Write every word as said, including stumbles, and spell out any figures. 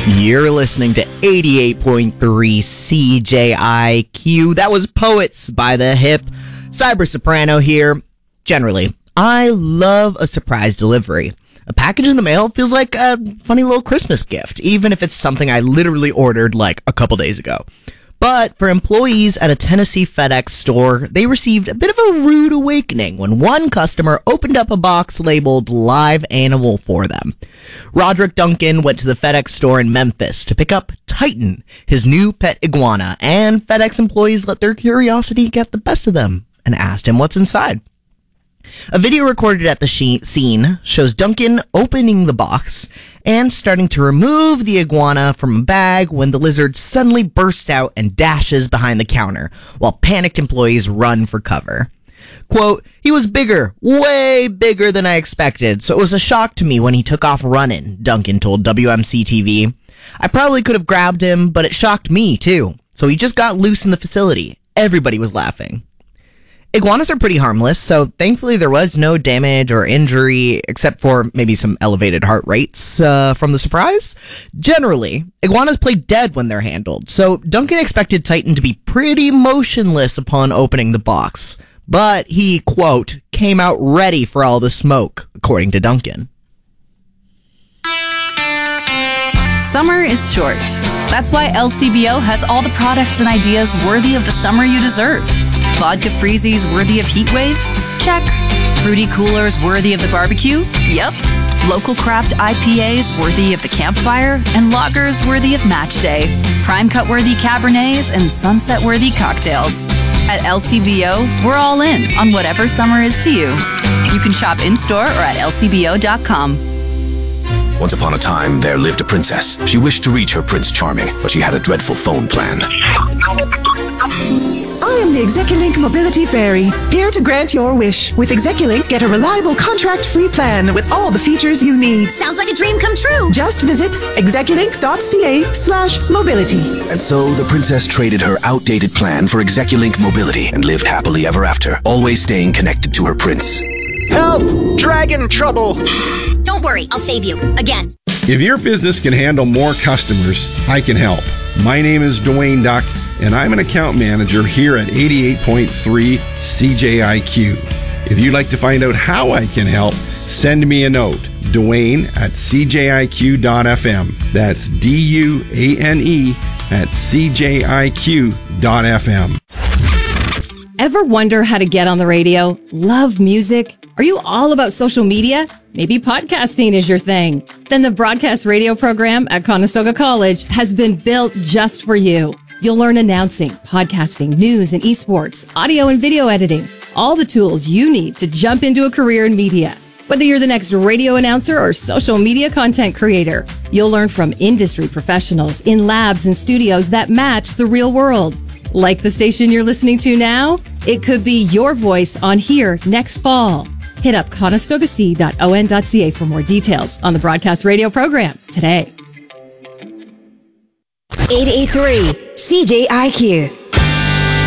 You're listening to eighty-eight point three C J I Q. That was Poets by the Hip. Cyber Soprano here. Generally, I love a surprise delivery. A package in the mail feels like a funny little Christmas gift, even if it's something I literally ordered like a couple days ago. But for employees at a Tennessee FedEx store, they received a bit of a rude awakening when one customer opened up a box labeled live animal for them. Roderick Duncan went to the FedEx store in Memphis to pick up Titan, his new pet iguana, and FedEx employees let their curiosity get the best of them and asked him what's inside. A video recorded at the she- scene shows Duncan opening the box and starting to remove the iguana from a bag when the lizard suddenly bursts out and dashes behind the counter, while panicked employees run for cover. Quote, "He was bigger, way bigger than I expected, so it was a shock to me when he took off running," Duncan told W M C T V. "I probably could have grabbed him, but it shocked me too. So he just got loose in the facility. Everybody was laughing." Iguanas are pretty harmless, so thankfully there was no damage or injury, except for maybe some elevated heart rates uh, from the surprise. Generally, iguanas play dead when they're handled, so Duncan expected Titan to be pretty motionless upon opening the box. But he, quote, "came out ready for all the smoke," according to Duncan. Summer is short. That's why L C B O has all the products and ideas worthy of the summer you deserve. Vodka freezies worthy of heat waves? Check. Fruity coolers worthy of the barbecue? Yep. Local craft I P As worthy of the campfire? And lagers worthy of match day. Prime cut worthy Cabernets and sunset worthy cocktails. At L C B O, we're all in on whatever summer is to you. You can shop in-store or at L C B O dot com. Once upon a time, there lived a princess. She wished to reach her Prince Charming, but she had a dreadful phone plan. I am the Execulink Mobility Fairy, here to grant your wish. With Execulink, get a reliable contract-free plan with all the features you need. Sounds like a dream come true. Just visit execulink.ca slash mobility. And so the princess traded her outdated plan for Execulink Mobility and lived happily ever after, always staying connected to her prince. Help! Dragon trouble! Don't worry, I'll save you. Again. If your business can handle more customers, I can help. My name is Dwayne Duck, and I'm an account manager here at eighty-eight point three C J I Q. If you'd like to find out how I can help, send me a note, Dwayne at C J I Q dot F M. That's D U A N E at C J I Q dot F M. Ever wonder how to get on the radio? Love music? Are you all about social media? Maybe podcasting is your thing. Then the broadcast radio program at Conestoga College has been built just for you. You'll learn announcing, podcasting, news and esports, audio and video editing, all the tools you need to jump into a career in media. Whether you're the next radio announcer or social media content creator, you'll learn from industry professionals in labs and studios that match the real world. Like the station you're listening to now? It could be your voice on here next fall. Hit up conestoga c dot o n dot c a for more details on the broadcast radio program today. eight eight three C J I Q.